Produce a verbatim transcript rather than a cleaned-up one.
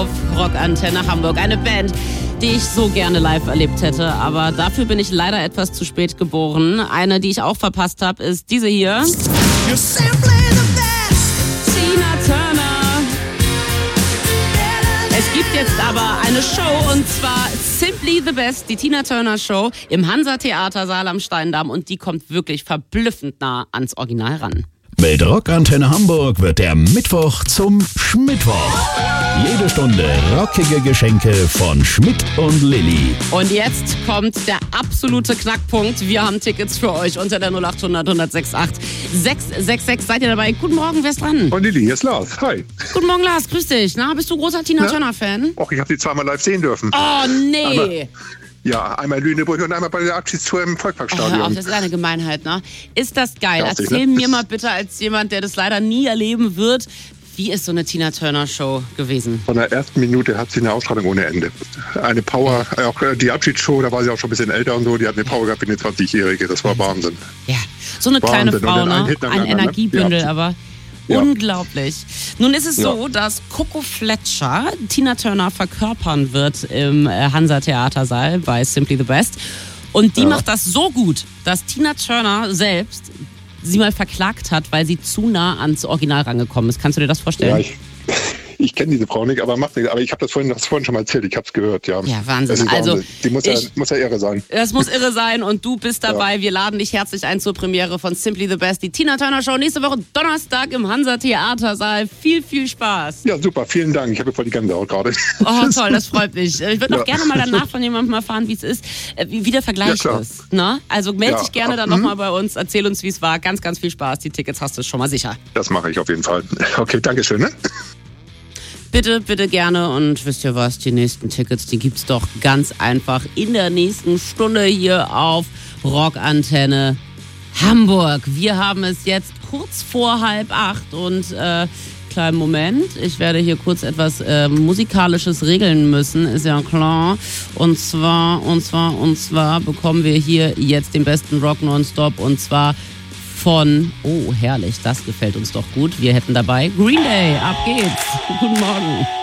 auf Rockantenne Hamburg. Eine Band, die ich so gerne live erlebt hätte. Aber dafür bin ich leider etwas zu spät geboren. Eine, die ich auch verpasst habe, ist diese hier. You're simply the best. Tina Turner. Es gibt jetzt aber eine Show, und zwar Simply the Best, die Tina Turner Show im Hansa-Theatersaal am Steindamm, und die kommt wirklich verblüffend nah ans Original ran. Mit Rockantenne Hamburg wird der Mittwoch zum Schmittwoch. Jede Stunde rockige Geschenke von Schmidt und Lilly. Und jetzt kommt der absolute Knackpunkt. Wir haben Tickets für euch unter der null acht hundert, eins null sechs acht, sechs sechs sechs. Seid ihr dabei? Guten Morgen, wer ist dran? Und Lilly, hier ist Lars. Hi. Guten Morgen, Lars. Grüß dich. Na, bist du großer Tina ja? Turner-Fan? Och, ich habe die zweimal live sehen dürfen. Oh, nee. Einmal, ja, einmal in Lüneburg und einmal bei der Abschiedstour im Volksparkstadion. Oh, auf, das ist eine Gemeinheit, ne? Ist das geil? Lustig, Erzähl ne? mir mal bitte als jemand, der das leider nie erleben wird, wie ist so eine Tina Turner Show gewesen? Von der ersten Minute hat sie eine Ausstrahlung ohne Ende. Eine Power, auch die Abschiedsshow, da war sie auch schon ein bisschen älter und so, die hat eine Power gehabt wie eine zwanzigjährige, das war Wahnsinn. Ja, so eine kleine Wahnsinn. Frau, ne? Ein, ein Energiebündel, ja. aber ja. unglaublich. Nun ist es so, ja. dass Coco Fletcher Tina Turner verkörpern wird im Hansa-Theatersaal bei Simply the Best. Und die ja. macht das so gut, dass Tina Turner selbst sie mal verklagt hat, weil sie zu nah ans Original rangekommen ist. Kannst du dir das vorstellen? Ja, ich, ich kenne diese Frau nicht, aber macht nichts. Aber ich habe das vorhin, das vorhin schon mal erzählt, ich habe es gehört. Ja, ja Wahnsinn. Das ist also, Wahnsinn. Die muss, ich, ja, muss ja irre sein. Das muss irre sein, und du bist dabei. Ja. Wir laden dich herzlich ein zur Premiere von Simply the Best, die Tina Turner Show, nächste Woche Donnerstag im Hansa-Theatersaal. Viel, viel Spaß. Ja, super, vielen Dank. Ich habe voll die Gänsehaut gerade. Oh, toll, das freut mich. Ich würde noch ja. gerne mal danach von jemandem erfahren, wie es ist, wie, wie der Vergleich ja, ist. Ne? Also melde ja. dich gerne dann nochmal bei uns, erzähl uns, wie es war. Ganz, ganz viel Spaß. Die Tickets hast du schon mal sicher. Das mache ich auf jeden Fall. Okay, danke schön. Ne? Bitte, bitte gerne. Und wisst ihr was, die nächsten Tickets, die gibt's doch ganz einfach in der nächsten Stunde hier auf Rockantenne Hamburg. Wir haben es jetzt kurz vor halb acht und äh, kleinen Moment, ich werde hier kurz etwas äh, Musikalisches regeln müssen, ist ja klar. Und zwar, und zwar, und zwar bekommen wir hier jetzt den besten Rock nonstop, und zwar von, oh herrlich, das gefällt uns doch gut. Wir hätten dabei Green Day. Ab geht's. Guten Morgen.